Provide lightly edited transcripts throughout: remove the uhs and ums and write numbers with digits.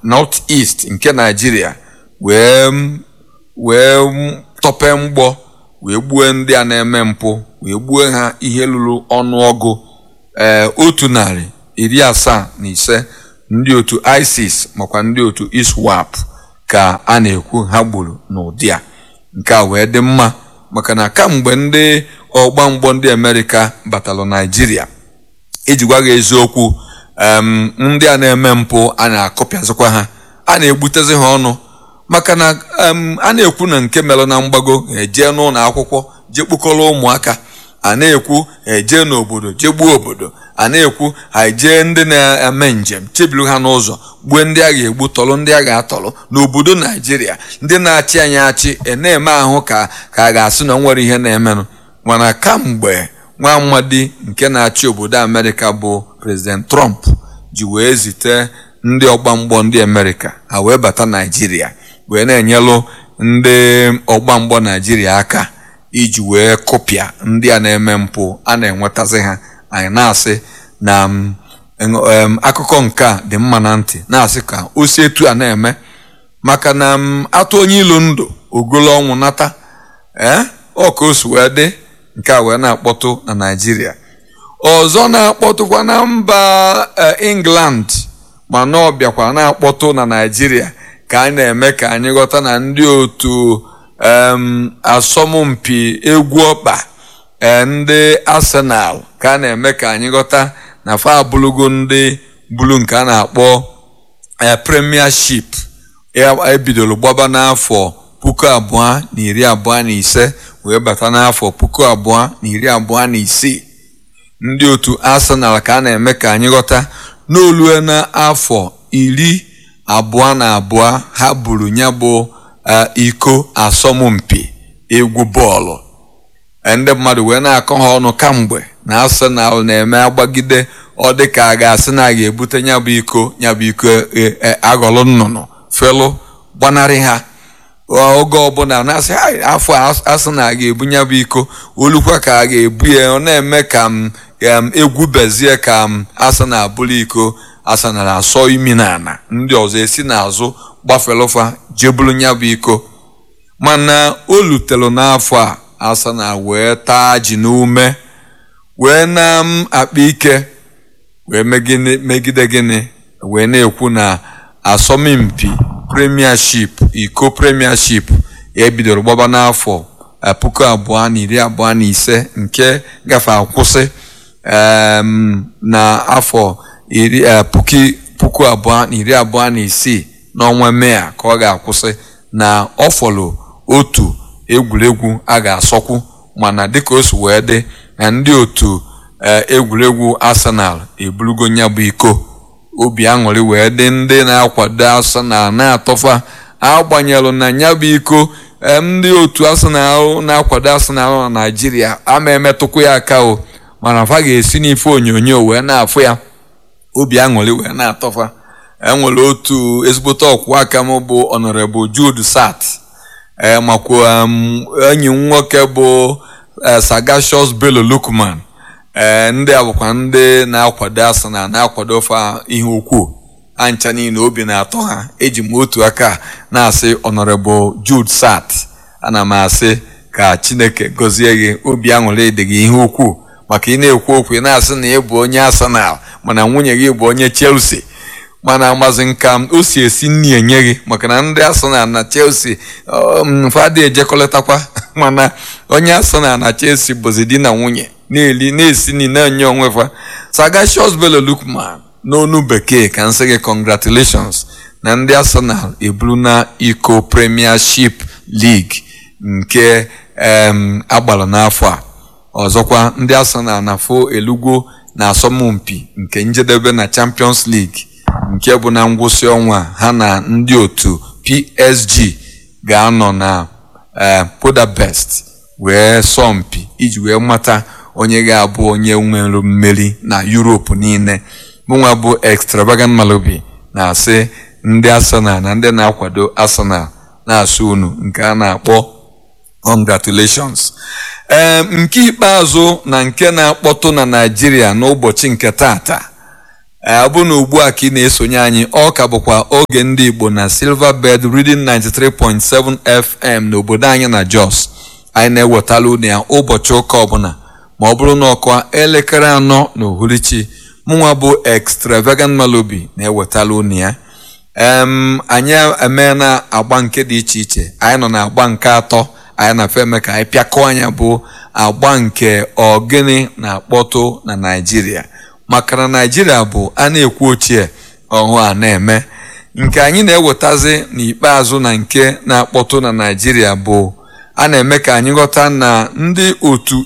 North East nke Nigeria wee tope mgbọ wee gbuo ndị a na-eme mpụ wee gbuo ha ihe lụrụ ọnụọgụ 175 ndị otu ISIS makwa ndị otu ISWAP ka a na-ekwu ha gburu n'ụdị a. Nke a wee dị mma maka na kamgbe ndị ọgba mgbọ ndị Amerịka batalụ Nigeria iji gwa gị eziokwu, ndị a na-eme mpụ a na-akọpịazịkwa ha, a na-egbutezi ha ọnụ maka na a na-ekwu na nke melụ na mgbago ejee n'ụlọ akwụkwọ jee kpụkọrọ ụmụaka, a na-ekwu ejee n'obodo jee gbuo obodo, a na-ekwu ha jee ndị na-eme njem chebiru ha n'ụzọ gbuo ndị a ga-egbu tọrọ ndị a ga-atọrọ n'obodo Naijiria. Ndị na-achị anyị achị na-eme ahụ ka a ga-asị na nwere ihe na-emenụ, mana kamgbe nwa amadi nke na-achị obodo Amerịka bụ President Trump ji wee zite ndị ọgba mgbọ ndị Amerịka ha wee bata Naijiria wee na-enyelụ ndị ọgba mgbọ Naijiria aka iji wee kụpịa ndị a na-eme mpụ a na-enwetazi ha. Anyị na-asị na akụkọ nke a dị mma na ntị, na-asị ka o si etu a na-eme maka na atụ onye ilo ndụ ogolo ọnwụ nata ọ ka o si wee dị. Nke a wee na-akpọtụ na Naijiria, ọzọ na-akpọtụkwa na mba England, mana ọ bịakwa na-akpọtụ na Naijiria ka a na-eme ka anyị ghọta na ndị otu asọmpi egwu ọkpa ndị Arsenal ka a na-eme ka anyị ghọta na fa abụlụgo ndị bulu nke a na-akpọ Premiership ebidoro gbaba n'afọ 2025 wee bata n'afọ 2026. ndị otu Arsenal ka a na-eme ka anyị ghọta n'olue na afọ 22 ha buru nya bụ iko asọmpi egwu bọọlụ. Ndị mmadụ wee na-akọ ha ọnụ kamgbe na Arsenal na-eme agbagide ọ dị ka a ga-asị na a ga-ebute nya bụ iko aghọlụ nnụnụ felụ gbanarị ha. Oge ọbụla na-asị afọ Arsenal ga-ebu nya bụ iko olukwa ka a ga-ebu ya. Ọ na-eme ka egwu bezie ka Arsenal bụrụ iko, Arsenal asọ imi n'ala, ndị ọzọ esi n'azụ gbafelụfa jebulu nya bụ iko. Mana o lutelu n'afọ a Arsenal wee taa ji n'ume wee na-akpa ike wee megide gịnị wee na-ekwu na asọmpi Premiership iko Premiership ebidoro gbaba n'afọ 2025 nke gafe akwụsị na afọ 2026 n'ọnwa Mee ka ọ ga-akwụsị, na ọ fọlọ otu egwuregwu a ga-asọkwu. Mana dịka o si wee dị na ndị otu egwuregwu Arsenal eburugo nya bụ iko, obi aṅụrị wee dị ndị na-akwado Arsenal na-atọfa agbanyelụ na nya bụ iko. Ndị otu Arsenal na-akwado Arsenal na Naijiria ama emetụkwa ya aka o, mana fa ga-esi n'ife onyonyo wee na-afụ ya, obi aṅụrị wee na-atọfa. Enwere otu ezigbote ọkwụ aka m bụ Honorable Jude Sat makwa enyi nwoke bụ Sagashos Bello Lukman. Ndị a bụkwa ndị na-akwado Arsenal na-akwado fa ihe ukwuu. Ancha niile obi na-atọ ha. Eji m otu aka na-asị Honorable Jude Sat, ana m asị ka Chineke gọzie gị, obi aṅụrị dị gị ihe ukwuu maka ị na-ekwu okwu ị na-asị na ị bụ onye Arsenal mana nwunye gị bụ onye Chelsea. Mana amazi nka o si esi nni enye gị maka na ndị Arsenal na Chelsea fadị ejekọletakwa mana onye Arsenal na Chelsea bụzi di na nwunye na-eli na-esi nni na-enye onwe fa. Sagashos Bello Lukman n'onu bekee ka nsị gị congratulations na ndị Arsenal eburu na iko Premiership League nke agbara n'afọ a. Ọzọkwa ndị Arsenal na fo elugwo na asọmpi nke njedebe na Champions League nke bụ na ngwụsị ọnwa ha na ndị otu PSG ga-anọ na Budapest wee sọmpi iji wee mata onye ga-abụ onye nwere mmeri na Europe niile. Mụnwa bụ Extravagant Malobi na-asị ndị Arsenal na ndị na-akwado Arsenal na-asị unu nke a na-akpọ congratulations. Nke ikpeazụ na nke na-akpọtụ na Nigeria n'ụbọchị nke tata Abụ na ugbu a ka ị na-esonye anyị, ọ ka bụkwa oge ndị Igbo na Silverbird Reading 93.7 FM n'obodo anyị na Jos. Anyị na-ewetala unu ya ụbọchị ụka ọbụla ma ọ bụrụ na ọkwa elekere 4 n'uhuruchi. Mụnwa bụ Extravagant Malobi na-ewetala unu ya. Anyị eme na agba nke dị iche iche. Anyị nọ na agba nke 3. Anyị na-afe eme ka anyị pịakọ anya bụ agba nke ogene na-akpọtụ na Naịjirịa. Maka na Naịjirịa bụ a na-ekwu ochie ọhụụ a na-eme. Nke anyị na-ewetazi n'ikpeazụ na nke na-akpọtụ na Naịjirịa bụ a na-eme ka anyị ghọta na ndị otu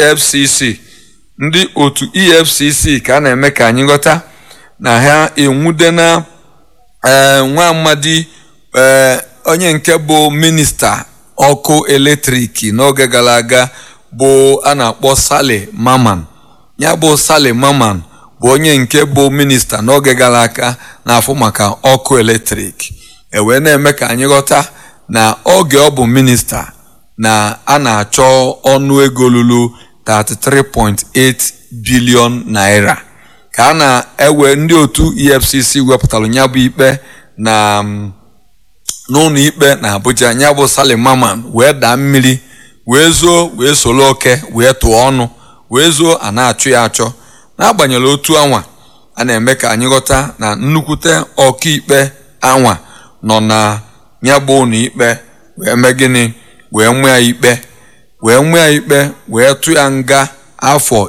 EFCC ka a na-eme ka anyị ghọta na ha enwude na nwa amadi onye nke bụ minista ọkụ eletrik n'oge gara aga bụ a na-akpọ Sale Mamman. Ya bụ Sale Mamman bụ onye nke bụ minista n'oge gara aga na-afụ maka ọkụ eletrik. Wee na-eme ka anyị ghọta na oge ọ bụ minista na a na-achọ ọnụego lulu 33.8 bilion naira ka a na-ewe ndị otu EFCC wepụtara ya bụ ikpe na n'ụlọ ikpe na Abuja. Ya bụ Sale Mamman wee daa mmiri wee zoo wee soro oke wee tụọ ọnụ wee zoo a na-achụ ya achọ. N'agbanyeghị otu anwa a na-eme ka anyị ghọta na nnukwute ọkaikpe anwa nọ na ya bụ ụlọ ikpe wee mee gịnị wee nwee ya ikpe wee tụ ya nga afọ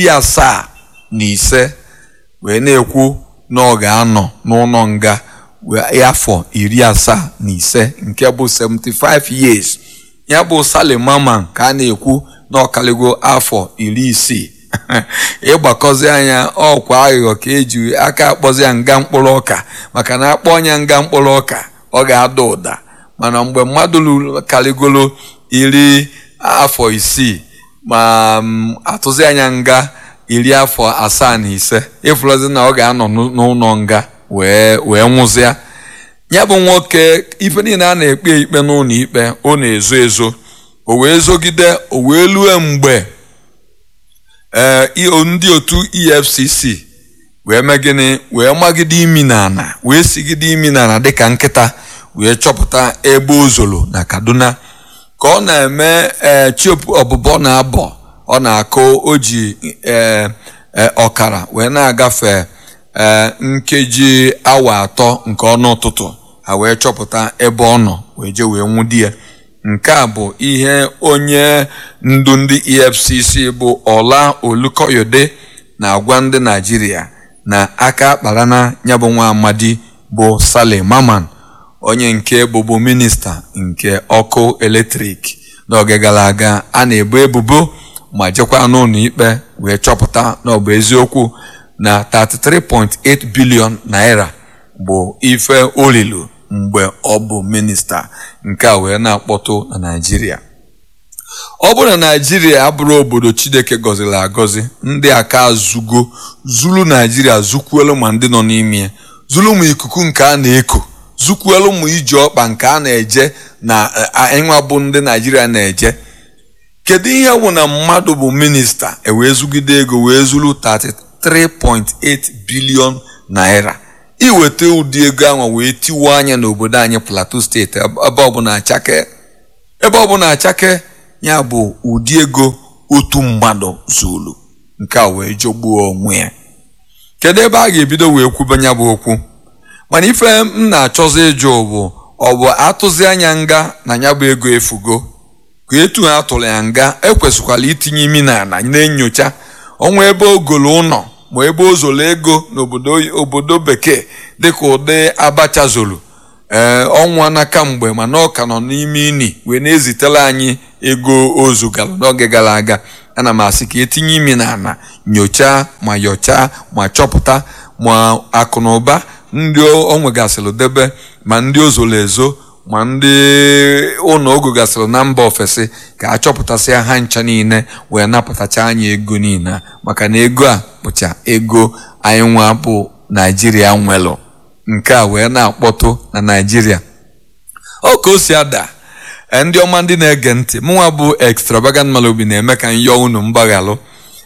75 wee na-ekwu na ọ ga-anọ n'ụlọ nga afọ 75 nke bụ 75 years. Ya bụ Sale Mamman ka a na-ekwu na ọkaligo afọ 60. Ịgbakọzi anya ọkwa aghụghọ ka eji aka akpọzi ya nga mkpụrụ ọka, maka na akpọ ọnya nga mkpụrụ ọka ọ ga-ada ụda. Mana mgbe mmadụ kaligolo 60 ma atụzi anya nga 75 ịfụrụzi na ọ ga-anọ n'ụlọ nga wee nwụzịa. Ya bụ nwoke ife niile a na-ekpe ikpe n'ụlọ ikpe ọ na-ezo ezo, o wee zogide, o wee lue mgbe ndị otu EFCC wee mee gịnị wee magide imi n'ala wee sigide imi n'ala dịka nkịta wee chọpụta ebe o zoro na Kaduna ka ọ na-eme ọbụbọ na abọ ọ na-akụ o ji ọkara wee na-agafe nkeji awa 3 nke ọnụ ụtụtụ ha wee chọpụta ebe ọ nọ wee je wee nwụdi ya. Nke a bụ ihe onye ndu ndị EFCC bụ Ola Olukoyede na-agwa ndị Naịjirịa na aka akpara na ya bụ nwa amadi bụ Sale Mamman, onye nke bụbu minista nke ọkụ eletrik n'oge gara aga. A na-ebo ebubo ma jekwa n'ụlọ ikpe wee chọpụta na ọ bụ eziokwu na 33.8 bilion naira bụ ife olilu mgbe ọ bụ minista. Nke a wee na-akpọtụ na Naịjirịa. Ọ bụ na Naịjirịa abụrụ obodo Chineke gọziri agọzi, ndị aka zulu Naịjirịa zukwuelu ma ndị nọ n'ime ya, zulu ụmụ ikuku nke a na-eko, zukwuelu ụmụ iji ọkpa nke a na-eje na ịnwa bụ ndị Naịjirịa na-eje. Kedu ihe bụ na mmadụ bụ minista wee zugide ego wee zulu 33.8 bilion naira? Iweta ụdị ego ahụ wee tiwuo anya n'obodo anyị Plateau steeti ebe ọbụla achake ya bụ ụdị ego otu mmadụ zulu. Nke a wee jọgbuo onwe ya. Kedu ebe a ga-ebido wee kwube ya bụ okwu? Mana ife m na-achọzi ịjụ bụ ọ bụ atụzi anya nga na ya bụ ego efugo ka etu ha atụrụ ya nga ekwesịkwala itinye imi n'ala na-enyocha ọnwa ebe ogolo ụlọ ma ebe o zoro ego n'obodo bekee dịka ụdị Abacha zoro ọnwa n'aka mgbe mana ọ ka nọ n'ime ini wee na-ezitela anyị ego ozugara n'oge gara aga. Ana m asị ka etinye imi n'ala nyochaa ma yọchaa ma chọpụta ma akụ na ụba ndị o nwegasịrị debe ma ndị o zoro ezo ma ndị ụlọ ogo gasịrị na mba ofesi ka a chọpụtasịa ha ncha niile wee napụtacha anyị ego niile, maka na ego a bụcha ego anyị nwa bụ Naịjirịa nwelụ. Nke a wee na-akpọtụ na Naịjirịa. Ọ ka o si ada ndị ọma ndị na-ege ntị, mụnwa bụ Extravagant Malobi na-eme ka m yọọ unu mgbaghalụ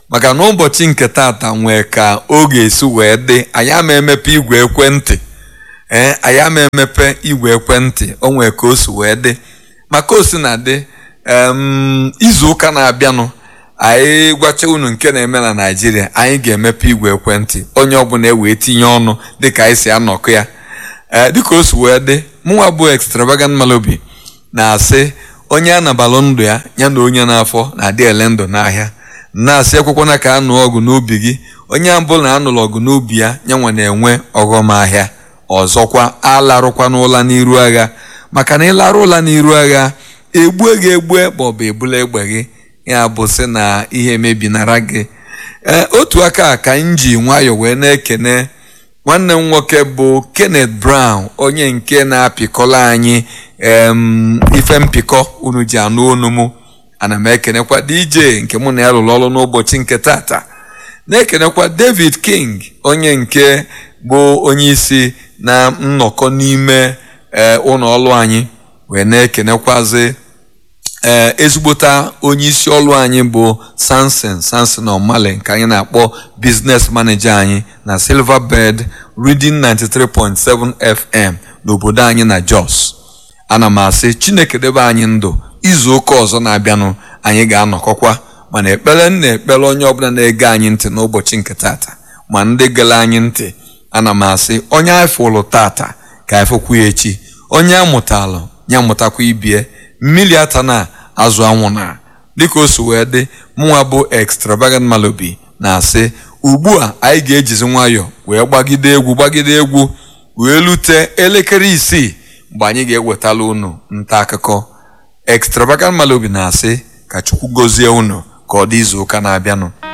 maka na ụbọchị nke tata nwee ka ọ ga-esi wee dị. Anyị ama emepe igwe ekwentị anyị ama emepe igwe ekwentị o nwee ka o si wee dị maka o si na dị izu ụka na-abịanụ anyị gwacha unu nke na-eme na Naịjirịa anyị ga-emepe igwe ekwentị onye ọbụla ewee tinye ọnụ dịka anyị si anọkọ ya dịka o si wee dị. Mụnwa bụ Extravagant Malobi na-asị onye anabalụ ndụ ya ya na onye n'afọ na-adị ele ndụ n'ahịa na-asị ekwekwana ka anụ ọgụ n'ubi gị. Onye ọbụla anụrụ ọgụ n'ubi ya nyanwa na-enwe ọghọm ahịa. Ọzọkwa alarụkwana ụla n'iru agha maka na ịlarụ ụla n'iru agha egbue gị egbue maọbụ ebula egbe gị ya bụ sị na ihe mebinara gị. Otu aka ka m ji nwayọ wee na-ekene nwanne m nwoke bụ Kenneth Brown, onye nke na-apịkọla anyị ife mpịkọ unu ji anụ onu m. Ana m ekenekwa DJ nke mụ na ya lụrụ ọrụ n'ụbọchị nke tata. Na-ekenekwa David King, onye nke bụ onye isi na nnọkọ n'ime ụlọ ọrụ anyị. Wee na-ekenekwazi ezigbota onye isi ọrụ anyị bụ Samson Omale nke anyị na-akpọ business manager anyị na Silverbird Reading 93.7 FM n'obodo anyị na Jos. Ana m asị Chineke debe anyị ndụ izu ụka ọzọ na-abịanụ anyị ga-anọkọkwa mana ekpere na-ekpere onye ọbụla na-ege anyị ntị n'ụbọchị nke tata ma ndị gere anyị ntị. Ana m asị onye afụlụ tata ka afụkwu ya echi, onye amụtalụ ya mụtakwa ibie. Mmiri ata na azụ anwụ na dịka o si wee dị. Mụnwa bụ Extravagant Malobi na-asị ugbu a anyị ga-ejizi nwayọ wee gbagide egwu wee lute elekere 6 mgbe anyị ga-ewetala unu nta akụkọ. Extravagant Malobi na-asị ka Chukwu gozie unu ka ọ dị izu ụka na-abịanụ.